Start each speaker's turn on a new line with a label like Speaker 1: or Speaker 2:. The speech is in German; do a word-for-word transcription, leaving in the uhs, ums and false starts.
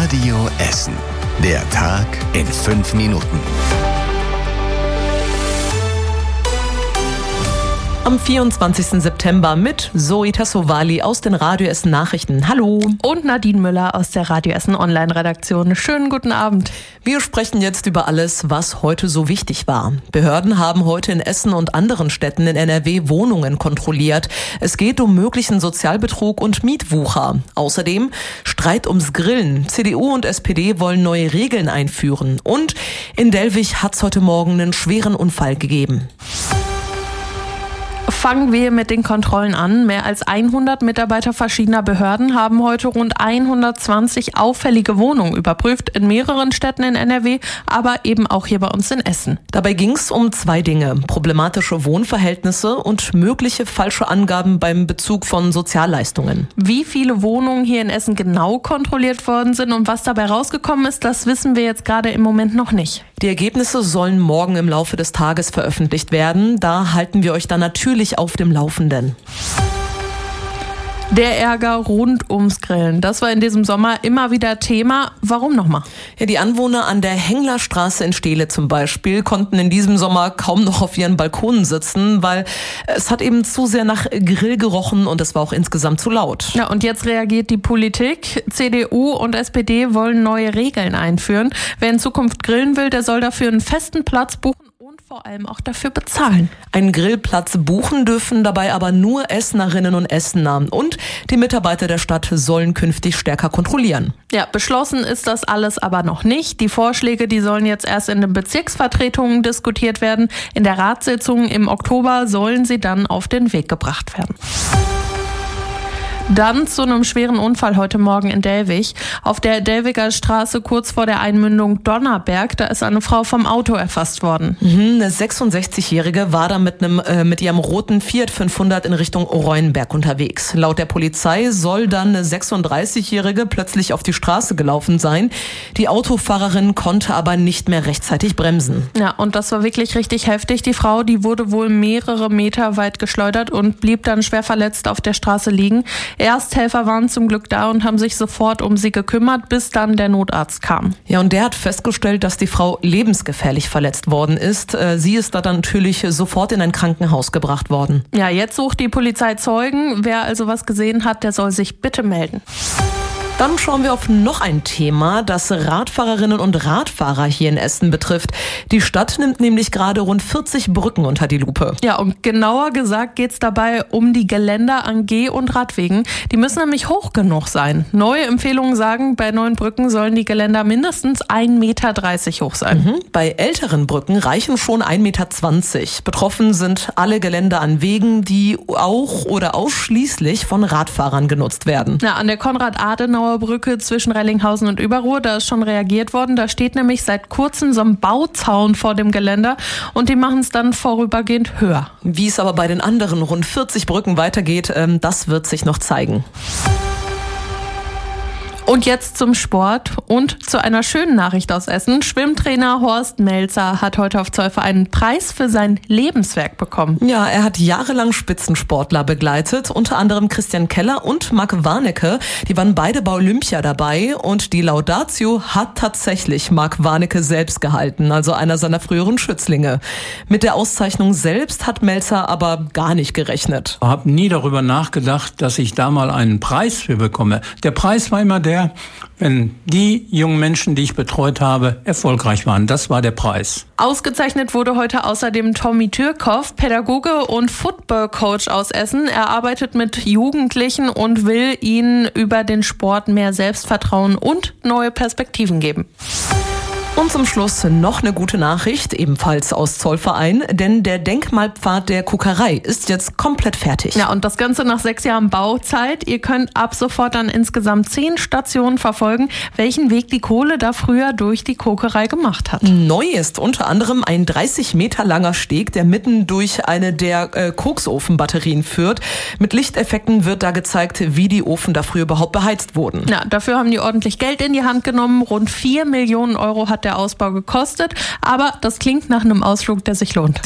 Speaker 1: Radio Essen. Der Tag in fünf Minuten.
Speaker 2: Am vierundzwanzigsten September mit Zoe Tassovali aus den Radio Essen Nachrichten. Hallo.
Speaker 3: Und Nadine Müller aus der Radio Essen Online-Redaktion. Schönen guten Abend.
Speaker 2: Wir sprechen jetzt über alles, was heute so wichtig war. Behörden haben heute in Essen und anderen Städten in N R W Wohnungen kontrolliert. Es geht um möglichen Sozialbetrug und Mietwucher. Außerdem Streit ums Grillen. C D U und S P D wollen neue Regeln einführen. Und in Dellwig hat es heute Morgen einen schweren Unfall gegeben.
Speaker 3: Fangen wir mit den Kontrollen an. Mehr als hundert Mitarbeiter verschiedener Behörden haben heute rund hundertzwanzig auffällige Wohnungen überprüft, in mehreren Städten in N R W, aber eben auch hier bei uns in Essen.
Speaker 2: Dabei ging es um zwei Dinge: problematische Wohnverhältnisse und mögliche falsche Angaben beim Bezug von Sozialleistungen.
Speaker 3: Wie viele Wohnungen hier in Essen genau kontrolliert worden sind und was dabei rausgekommen ist, das wissen wir jetzt gerade im Moment noch nicht.
Speaker 2: Die Ergebnisse sollen morgen im Laufe des Tages veröffentlicht werden. Da halten wir euch dann natürlich auf dem Laufenden.
Speaker 3: Der Ärger rund ums Grillen, das war in diesem Sommer immer wieder Thema. Warum nochmal?
Speaker 2: Ja, die Anwohner an der Henglerstraße in Steele zum Beispiel konnten in diesem Sommer kaum noch auf ihren Balkonen sitzen, weil es hat eben zu sehr nach Grill gerochen und es war auch insgesamt zu laut.
Speaker 3: Ja, und jetzt reagiert die Politik. C D U und S P D wollen neue Regeln einführen. Wer in Zukunft grillen will, der soll dafür einen festen Platz buchen und vor allem auch dafür bezahlen.
Speaker 2: Einen Grillplatz buchen dürfen dabei aber nur Essenerinnen und Essener. Und die Mitarbeiter der Stadt sollen künftig stärker kontrollieren.
Speaker 3: Ja, beschlossen ist das alles aber noch nicht. Die Vorschläge, die sollen jetzt erst in den Bezirksvertretungen diskutiert werden. In der Ratssitzung im Oktober sollen sie dann auf den Weg gebracht werden. Dann zu einem schweren Unfall heute Morgen in Dellwig. Auf der Dellwiger Straße kurz vor der Einmündung Donnerberg, da ist eine Frau vom Auto erfasst worden.
Speaker 2: Mhm, eine sechsundsechzigjährige war da mit einem äh, mit ihrem roten Fiat fünfhundert in Richtung Reuenberg unterwegs. Laut der Polizei soll dann eine sechsunddreißigjährige plötzlich auf die Straße gelaufen sein. Die Autofahrerin konnte aber nicht mehr rechtzeitig bremsen.
Speaker 3: Ja, und das war wirklich richtig heftig. Die Frau, die wurde wohl mehrere Meter weit geschleudert und blieb dann schwer verletzt auf der Straße liegen. Ersthelfer waren zum Glück da und haben sich sofort um sie gekümmert, bis dann der Notarzt kam.
Speaker 2: Ja, und der hat festgestellt, dass die Frau lebensgefährlich verletzt worden ist. Sie ist da dann natürlich sofort in ein Krankenhaus gebracht worden.
Speaker 3: Ja, jetzt sucht die Polizei Zeugen. Wer also was gesehen hat, der soll sich bitte melden.
Speaker 2: Dann schauen wir auf noch ein Thema, das Radfahrerinnen und Radfahrer hier in Essen betrifft. Die Stadt nimmt nämlich gerade rund vierzig Brücken unter die Lupe.
Speaker 3: Ja, und genauer gesagt geht es dabei um die Geländer an Geh- und Radwegen. Die müssen nämlich hoch genug sein. Neue Empfehlungen sagen, bei neuen Brücken sollen die Geländer mindestens ein Meter dreißig hoch sein.
Speaker 2: Mhm. Bei älteren Brücken reichen schon ein Meter zwanzig. Betroffen sind alle Geländer an Wegen, die auch oder ausschließlich von Radfahrern genutzt werden.
Speaker 3: Ja, an der Konrad-Adenauer Brücke zwischen Rellinghausen und Überruhr, da ist schon reagiert worden. Da steht nämlich seit kurzem so ein Bauzaun vor dem Geländer und die machen es dann vorübergehend höher.
Speaker 2: Wie es aber bei den anderen rund vierzig Brücken weitergeht, ähm, das wird sich noch zeigen.
Speaker 3: Und jetzt zum Sport und zu einer schönen Nachricht aus Essen. Schwimmtrainer Horst Melzer hat heute auf Zollverein einen Preis für sein Lebenswerk bekommen.
Speaker 2: Ja, er hat jahrelang Spitzensportler begleitet, unter anderem Christian Keller und Marc Warnecke. Die waren beide bei Olympia dabei und die Laudatio hat tatsächlich Marc Warnecke selbst gehalten, also einer seiner früheren Schützlinge. Mit der Auszeichnung selbst hat Melzer aber gar nicht gerechnet.
Speaker 4: Ich habe nie darüber nachgedacht, dass ich da mal einen Preis für bekomme. Der Preis war immer der, wenn die jungen Menschen, die ich betreut habe, erfolgreich waren. Das war der Preis.
Speaker 3: Ausgezeichnet wurde heute außerdem Tommy Türkow, Pädagoge und Football-Coach aus Essen. Er arbeitet mit Jugendlichen und will ihnen über den Sport mehr Selbstvertrauen und neue Perspektiven geben.
Speaker 2: Und zum Schluss noch eine gute Nachricht, ebenfalls aus Zollverein, denn der Denkmalpfad der Kokerei ist jetzt komplett fertig.
Speaker 3: Ja, und das Ganze nach sechs Jahren Bauzeit. Ihr könnt ab sofort dann insgesamt zehn Stationen verfolgen, welchen Weg die Kohle da früher durch die Kokerei gemacht hat.
Speaker 2: Neu ist unter anderem ein dreißig Meter langer Steg, der mitten durch eine der äh, Koksofenbatterien führt. Mit Lichteffekten wird da gezeigt, wie die Ofen da früher überhaupt beheizt wurden.
Speaker 3: Ja, dafür haben die ordentlich Geld in die Hand genommen. Rund vier Millionen Euro hat der Ausbau gekostet, aber das klingt nach einem Ausflug, der sich lohnt.